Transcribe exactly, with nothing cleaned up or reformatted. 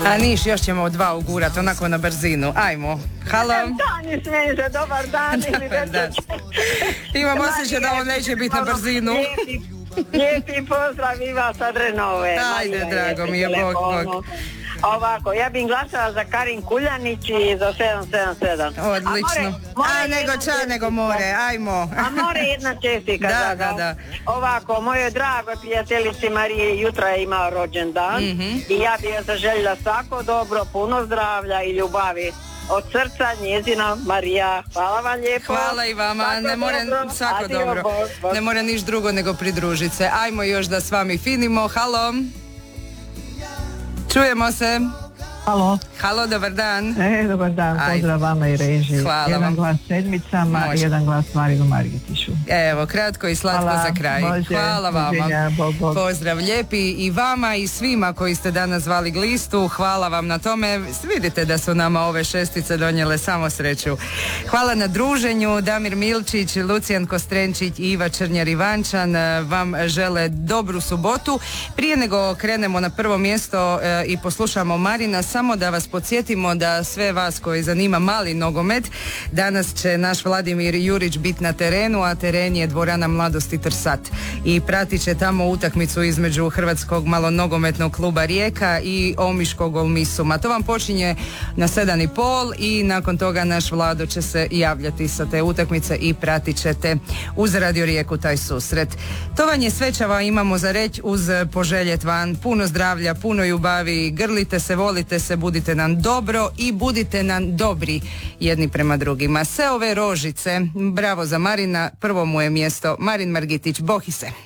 A niš, još ćemo dva ugurat, onako na brzinu. Ajmo. Halo. Dan, smijenže, dobar dan. Dobar dan. Imam osjećaj da ovo neće biti na brzinu. Lijepi, lijepi pozdrav i vas od Renove. Ajde, drago mi je, Bog, Bog. Ovako, ja bih glasala za Karin Kuljanić i za sedam sedam sedam. Odlično. A, more, more A nego ča, nego more, ajmo. A more jedna čestika. da, da, da. Ovako, mojoj dragoj prijateljici Marije jutra je imao rođendan mm-hmm. i ja bih joj zaželjela svako dobro, puno zdravlja i ljubavi. Od srca njezina Marija. Hvala vam lijepo. Hvala i vama. Svako ne more dobro. svako Adio, dobro. Bog, Bog. Ne mora niš drugo nego pridružit se. Ajmo još da s vami finimo. Halo. Čujemo se. Halo. Halo, dobar dan. E, dobar dan, Aj. Pozdrav vama i režiji. Hvala jedan vam. Glas sedmicama Može. i jedan glas Marinu Margitišu. Evo, kratko i slatko Hvala, za kraj. može, Hvala vama. Uđenja, bog, bog. Pozdrav lijepi i vama i svima koji ste danas zvali glistu. Hvala vam na tome. Vidite da su nama ove šestice donijele samo sreću. Hvala na druženju. Damir Milčić, Lucijan Kostrenčić i Iva Črnjar Ivančan vam žele dobru subotu. Prije nego krenemo na prvo mjesto e, i poslušamo Marina, samo da vas podsjetimo da sve vas koji zanima mali nogomet, danas će naš Vladimir Jurić biti na terenu, a teren je dvorana Mladosti Trsat i pratit će tamo utakmicu između Hrvatskog malonogometnog kluba Rijeka i Omiškog Olmisuma. To vam počinje na sedam i pol i nakon toga naš Vlado će se javljati sa te utakmice i pratit ćete uz Radio Rijeku taj susret. To vam je sve čava imamo za reći uz poželjet van. Puno zdravlja, puno ljubavi, grlite se, volite se, budite nam dobro i budite nam dobri jedni prema drugima. Sve ove rožice, bravo za Marina, prvo mu je mjesto. Marin Margitić, bohi se.